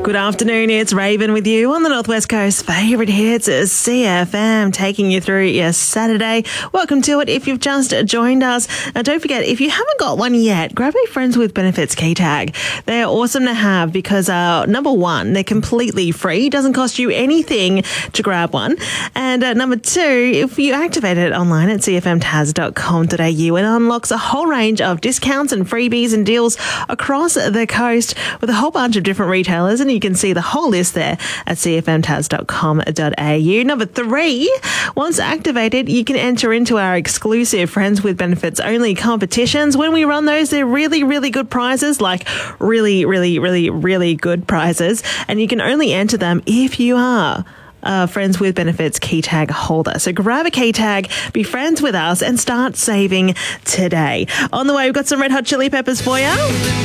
Good afternoon, it's Raven with you on the Northwest Coast. Favourite hits is CFM, taking you through your Saturday. Welcome to it if you've just joined us. And don't forget, if you haven't got one yet, grab a Friends with Benefits key tag. They're awesome to have because, number one, they're completely free. Doesn't cost you anything to grab one. And number two, if you activate it online at cfmtas.com.au, it unlocks a whole range of discounts and freebies and deals across the coast with a whole bunch of different retailers, and you can see the whole list there at cfmtas.com.au. Number three, once activated, you can enter into our exclusive Friends with Benefits only competitions. When we run those, they're really, really good prizes, like really, really, really, really good prizes, and you can only enter them if you are Friends with Benefits key tag holder. So grab a key tag, be friends with us, and start saving today. On the way, we've got some Red Hot Chili Peppers for you.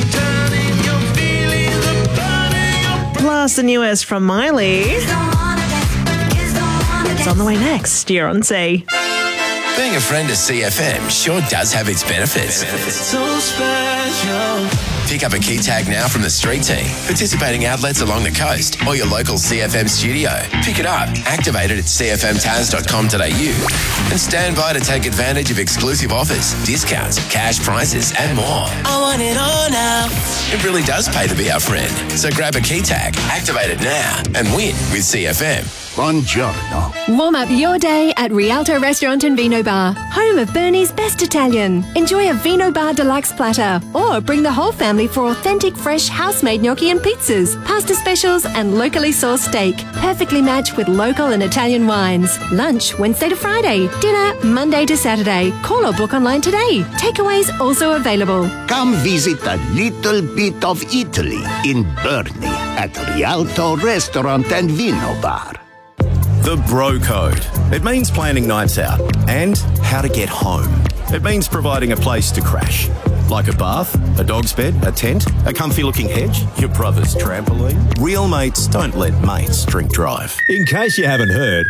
Plus the newest from Miley. It's on the way next. You're on C. Being a friend of CFM sure does have its benefits. So special. Pick up a key tag now from the street team, participating outlets along the coast, or your local CFM studio. Pick it up, activate it at cfmtas.com.au, and stand by to take advantage of exclusive offers, discounts, cash prizes, and more. I want it all now. It really does pay to be our friend. So grab a key tag, activate it now, and win with CFM. Buongiorno. Warm up your day at Rialto Restaurant and Vino Bar, home of Bernie's best Italian. Enjoy a Vino Bar Deluxe platter, or bring the whole family for authentic, fresh, house-made gnocchi and pizzas, pasta specials, and locally sourced steak, perfectly matched with local and Italian wines. Lunch Wednesday to Friday, dinner Monday to Saturday. Call or book online today. Takeaways also available. Come visit a little bit of Italy in Bernie at Rialto Restaurant and Vino Bar. The Bro Code. It means planning nights out and how to get home. It means providing a place to crash. Like a bath, a dog's bed, a tent, a comfy-looking hedge, your brother's trampoline. Real mates don't let mates drink drive. In case you haven't heard,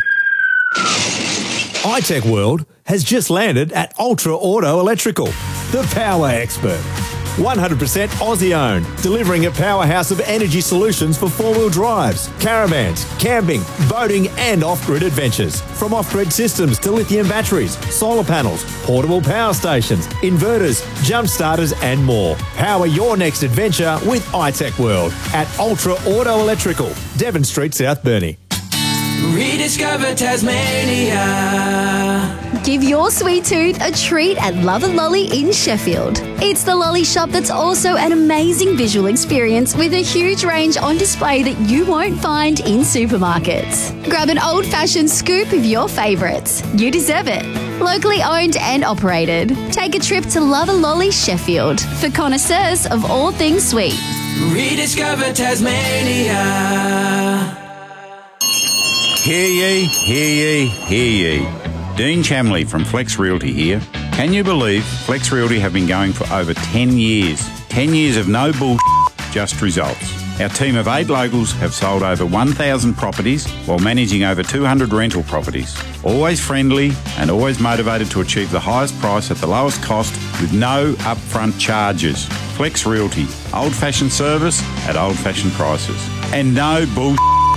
iTech World has just landed at Ultra Auto Electrical, the power expert. 100% Aussie-owned, delivering a powerhouse of energy solutions for four-wheel drives, caravans, camping, boating and off-grid adventures. From off-grid systems to lithium batteries, solar panels, portable power stations, inverters, jump starters and more. Power your next adventure with iTech World at Ultra Auto Electrical, Devon Street, South Burnie. Rediscover Tasmania. Give your sweet tooth a treat at Love and Lolly in Sheffield. It's the lolly shop that's also an amazing visual experience with a huge range on display that you won't find in supermarkets. Grab an old-fashioned scoop of your favourites. You deserve it. Locally owned and operated. Take a trip to Love and Lolly Sheffield for connoisseurs of all things sweet. Rediscover Tasmania. Hear ye, hear ye, hear ye. Dean Chamley from Flex Realty here. Can you believe Flex Realty have been going for over 10 years? 10 years of no bullshit, just results. Our team of 8 locals have sold over 1,000 properties while managing over 200 rental properties. Always friendly and always motivated to achieve the highest price at the lowest cost with no upfront charges. Flex Realty, old-fashioned service at old-fashioned prices. And no bullshit.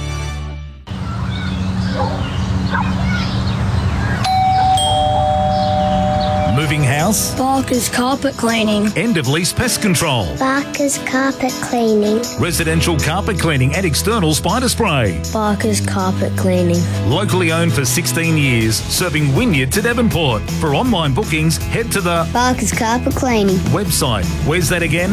Moving house? Barker's Carpet Cleaning. End of lease pest control? Barker's Carpet Cleaning. Residential carpet cleaning and external spider spray? Barker's Carpet Cleaning. Locally owned for 16 years, serving Wynyard to Devonport. For online bookings, head to the Barker's Carpet Cleaning website. Where's that again?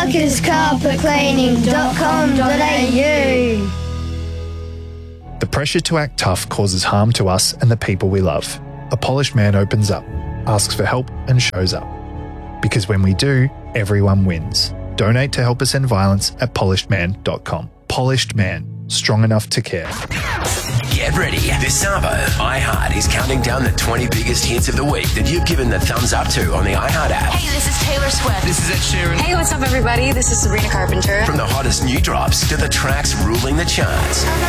barkerscarpetcleaning.com.au. The pressure to act tough causes harm to us and the people we love. A polished man opens up, asks for help and shows up. Because when we do, everyone wins. Donate to help us end violence at polishedman.com. Polished Man, strong enough to care. Get ready. This Sabo, iHeart is counting down the 20 biggest hits of the week that you've given the thumbs up to on the iHeart app. Hey, this is Taylor Swift. This is Ed Sheeran. Hey, what's up, everybody? This is Sabrina Carpenter. From the hottest new drops to the tracks ruling the charts.